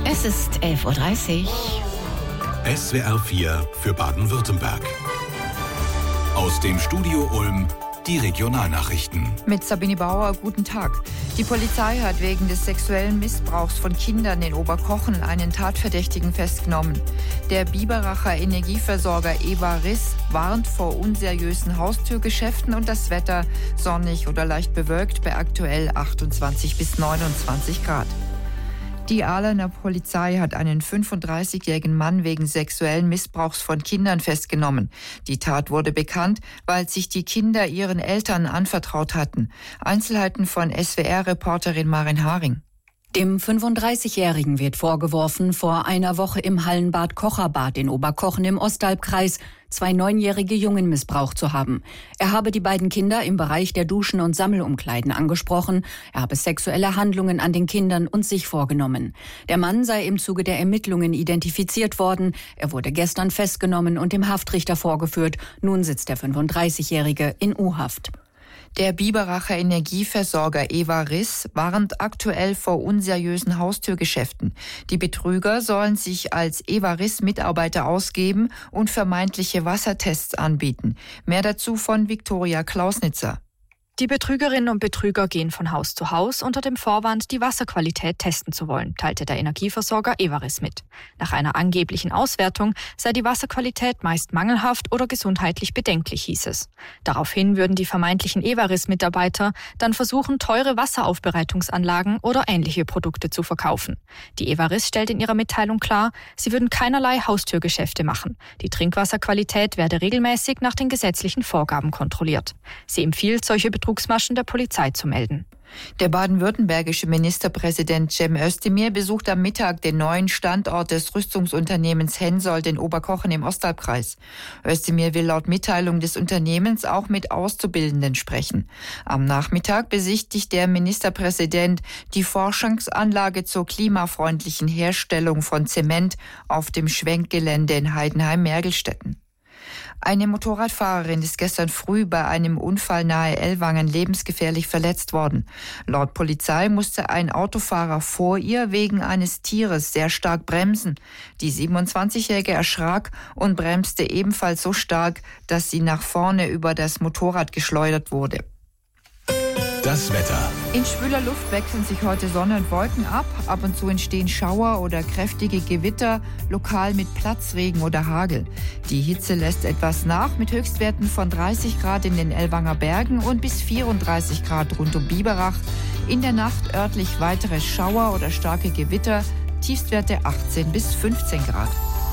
Es ist 11:30 Uhr. SWR 4 für Baden-Württemberg. Aus dem Studio Ulm die Regionalnachrichten. Mit Sabine Bauer, guten Tag. Die Polizei hat wegen des sexuellen Missbrauchs von Kindern in Oberkochen einen Tatverdächtigen festgenommen. Der Biberacher Energieversorger Evaris warnt vor unseriösen Haustürgeschäften und das Wetter sonnig oder leicht bewölkt bei aktuell 28 bis 29 Grad. Die Ahlener Polizei hat einen 35-jährigen Mann wegen sexuellen Missbrauchs von Kindern festgenommen. Die Tat wurde bekannt, weil sich die Kinder ihren Eltern anvertraut hatten. Einzelheiten von SWR-Reporterin Maren Haring. Dem 35-Jährigen wird vorgeworfen, vor einer Woche im Hallenbad Kocherbad in Oberkochen im Ostalbkreis 2 9-jährige Jungen missbraucht zu haben. Er habe die beiden Kinder im Bereich der Duschen und Sammelumkleiden angesprochen. Er habe sexuelle Handlungen an den Kindern und sich vorgenommen. Der Mann sei im Zuge der Ermittlungen identifiziert worden. Er wurde gestern festgenommen und dem Haftrichter vorgeführt. Nun sitzt der 35-Jährige in U-Haft. Der Biberacher Energieversorger Evaris warnt aktuell vor unseriösen Haustürgeschäften. Die Betrüger sollen sich als Evaris-Mitarbeiter ausgeben und vermeintliche Wassertests anbieten. Mehr dazu von Viktoria Klausnitzer. Die Betrügerinnen und Betrüger gehen von Haus zu Haus unter dem Vorwand, die Wasserqualität testen zu wollen, teilte der Energieversorger Evaris mit. Nach einer angeblichen Auswertung sei die Wasserqualität meist mangelhaft oder gesundheitlich bedenklich, hieß es. Daraufhin würden die vermeintlichen Evaris-Mitarbeiter dann versuchen, teure Wasseraufbereitungsanlagen oder ähnliche Produkte zu verkaufen. Die Evaris stellt in ihrer Mitteilung klar, sie würden keinerlei Haustürgeschäfte machen. Die Trinkwasserqualität werde regelmäßig nach den gesetzlichen Vorgaben kontrolliert. Sie empfiehlt, solche Betrugsmaschen der Polizei zu melden. Der baden-württembergische Ministerpräsident Cem Özdemir besucht am Mittag den neuen Standort des Rüstungsunternehmens Hensoldt in Oberkochen im Ostalbkreis. Özdemir will laut Mitteilung des Unternehmens auch mit Auszubildenden sprechen. Am Nachmittag besichtigt der Ministerpräsident die Forschungsanlage zur klimafreundlichen Herstellung von Zement auf dem Schwenkgelände in Heidenheim-Mergelstetten. Eine Motorradfahrerin ist gestern früh bei einem Unfall nahe Ellwangen lebensgefährlich verletzt worden. Laut Polizei musste ein Autofahrer vor ihr wegen eines Tieres sehr stark bremsen. Die 27-Jährige erschrak und bremste ebenfalls so stark, dass sie nach vorne über das Motorrad geschleudert wurde. Das Wetter. In schwüler Luft wechseln sich heute Sonne und Wolken ab. Ab und zu entstehen Schauer oder kräftige Gewitter, lokal mit Platzregen oder Hagel. Die Hitze lässt etwas nach mit Höchstwerten von 30 Grad in den Ellwanger Bergen und bis 34 Grad rund um Biberach. In der Nacht örtlich weitere Schauer oder starke Gewitter, Tiefstwerte 18 bis 15 Grad.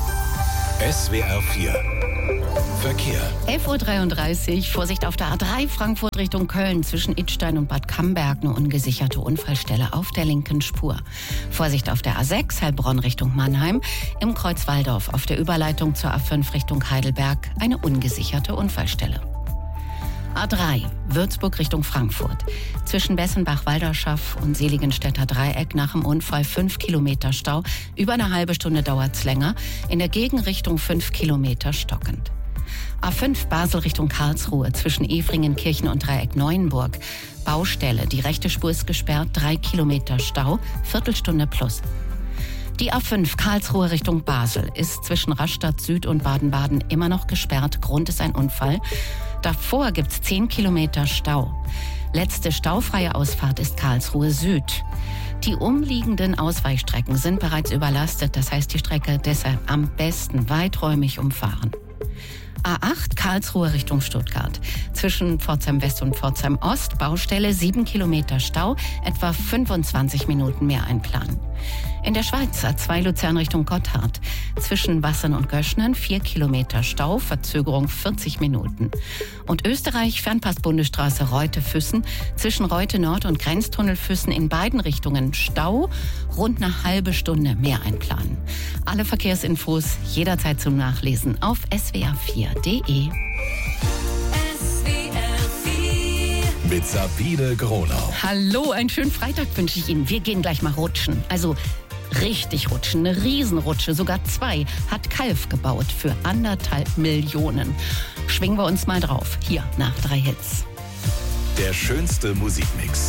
SWR 4 Verkehr. 11:33 Uhr. Vorsicht auf der A3 Frankfurt Richtung Köln zwischen Idstein und Bad Camberg. Eine ungesicherte Unfallstelle auf der linken Spur. Vorsicht auf der A6 Heilbronn Richtung Mannheim. Im Kreuz Walldorf auf der Überleitung zur A5 Richtung Heidelberg. Eine ungesicherte Unfallstelle. A3 Würzburg Richtung Frankfurt. Zwischen Bessenbach-Walderschaff und Seligenstädter Dreieck nach dem Unfall 5 Kilometer Stau. Über eine halbe Stunde dauert's länger. In der Gegenrichtung 5 Kilometer stockend. A5 Basel Richtung Karlsruhe zwischen Efringen-Kirchen und Dreieck Neuenburg. Baustelle, die rechte Spur ist gesperrt, 3 Kilometer Stau, Viertelstunde plus. Die A5 Karlsruhe Richtung Basel ist zwischen Rastatt Süd und Baden-Baden immer noch gesperrt. Grund ist ein Unfall. Davor gibt's 10 Kilometer Stau. Letzte staufreie Ausfahrt ist Karlsruhe Süd. Die umliegenden Ausweichstrecken sind bereits überlastet. Das heißt, die Strecke deshalb am besten weiträumig umfahren. A8 Karlsruhe Richtung Stuttgart. Zwischen Pforzheim West und Pforzheim Ost, Baustelle, 7 Kilometer Stau, etwa 25 Minuten mehr einplanen. In der Schweiz A2 Luzern Richtung Gotthard. Zwischen Wassern und Göschnen 4 Kilometer Stau, Verzögerung 40 Minuten. Und Österreich Fernpass-Bundesstraße Reute-Füssen. Zwischen Reute Nord und Grenztunnel Füssen in beiden Richtungen Stau, rund eine halbe Stunde mehr einplanen. Alle Verkehrsinfos jederzeit zum Nachlesen auf swr4.de. Mit Sabine Gronau. Hallo, einen schönen Freitag wünsche ich Ihnen. Wir gehen gleich mal rutschen. Also richtig rutschen, eine Riesenrutsche, sogar 2, hat Kalf gebaut für 1,5 Millionen. Schwingen wir uns mal drauf, hier nach 3 Hits. Der schönste Musikmix.